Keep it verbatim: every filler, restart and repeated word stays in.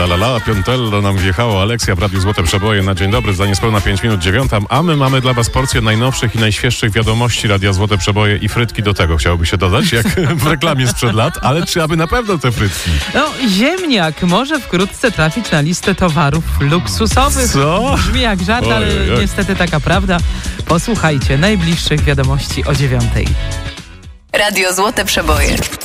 La la la, piątello nam wjechało. Aleksja w Radiu Złote Przeboje na dzień dobry za niespełna pięć minut dziewiąta, a my mamy dla was porcję najnowszych i najświeższych wiadomości Radia Złote Przeboje i frytki do tego chciałoby się dodać, jak w reklamie sprzed lat, ale czy aby na pewno te frytki? No, ziemniak może wkrótce trafić na listę towarów luksusowych. Co? Brzmi jak żart, Oj, ale oj, oj. niestety taka prawda. Posłuchajcie najbliższych wiadomości o dziewiątej. Radio Złote Przeboje.